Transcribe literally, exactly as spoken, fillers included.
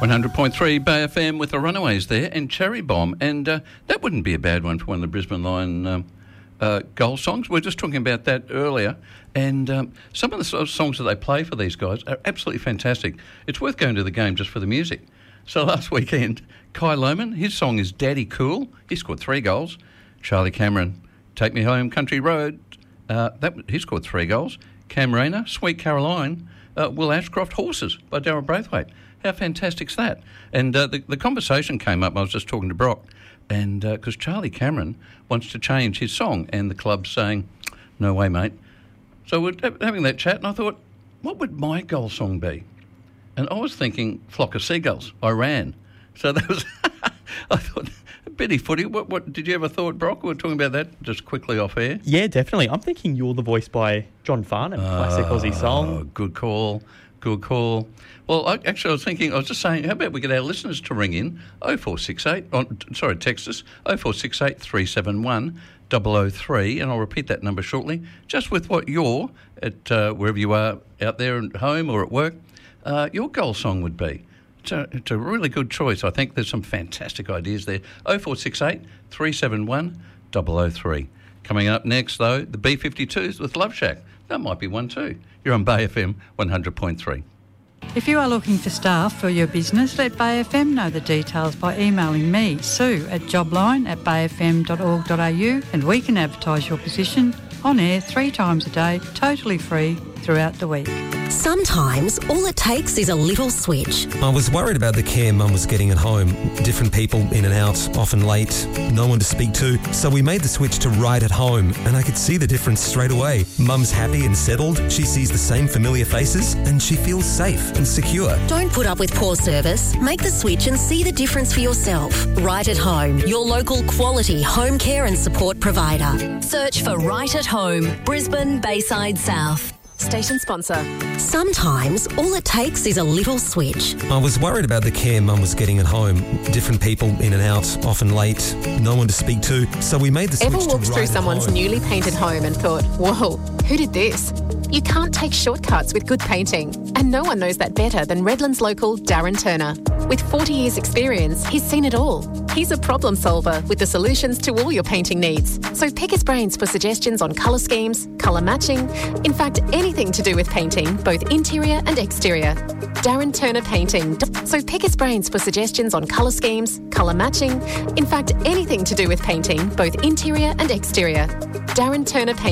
one hundred point three Bay F M with the Runaways there and Cherry Bomb. And uh, that wouldn't be a bad one for one of the Brisbane Lion um, uh, goal songs. We were just talking about that earlier. And um, some of the sort of songs that they play for these guys are absolutely fantastic. It's worth going to the game just for the music. So last weekend, Kai Lohman, his song is Daddy Cool. He scored three goals. Charlie Cameron, Take Me Home Country Road. Uh, that he scored three goals. Cam Rayner, Sweet Caroline. Uh, Will Ashcroft, Horses by Darryl Braithwaite. How fantastic's that? And uh, the, the conversation came up, I was just talking to Brock, and because uh, Charlie Cameron wants to change his song, and the club's saying, no way, mate. So we're having that chat, and I thought, what would my goal song be? And I was thinking, Flock of Seagulls, I Ran. So that was, I thought, bitty footy. What, what did you ever thought, Brock? We were talking about that just quickly off air. Yeah, definitely. I'm thinking You're the Voice by John Farnham, classic oh, Aussie song. Good call, good call. Well, I, actually, I was thinking, I was just saying, how about we get our listeners to ring in oh four six eight, oh, sorry, text us, oh four six eight, three seven one, double oh three, and I'll repeat that number shortly, just with what you're, at uh, wherever you are, out there at home or at work, uh, your goal song would be. It's a, it's a really good choice. I think there's some fantastic ideas there. oh four six eight, three seven one, double oh three. Coming up next, though, the B fifty-twos with Love Shack. That might be one too. You're on Bay F M one hundred point three. If you are looking for staff for your business, let Bay F M know the details by emailing me, Sue, at jobline at bay f m dot org dot a u, and we can advertise your position on air three times a day, totally free, throughout the week. Sometimes all it takes is a little switch. I was worried about the care Mum was getting at home. Different people in and out, often late, no one to speak to. So we made the switch to Right at Home, and I could see the difference straight away. Mum's happy and settled, she sees the same familiar faces, and she feels safe and secure. Don't put up with poor service. Make the switch and see the difference for yourself. Right at Home, your local quality home care and support provider. Search for Right at Home, Brisbane, Bayside South. Station sponsor. Sometimes all it takes is a little switch. I was worried about the care Mum was getting at home. Different people in and out, often late, no one to speak to. So we made the switch Ever to walked Right through at someone's Home. newly painted home and thought, whoa, who did this? You can't take shortcuts with good painting. And no one knows that better than Redlands local Darren Turner. With forty years experience, he's seen it all. He's a problem solver with the solutions to all your painting needs. So pick his brains for suggestions on colour schemes, colour matching, in fact, anything to do with painting, both interior and exterior. Darren Turner Painting. So pick his brains for suggestions on colour schemes, colour matching, in fact, anything to do with painting, both interior and exterior. Darren Turner Painting.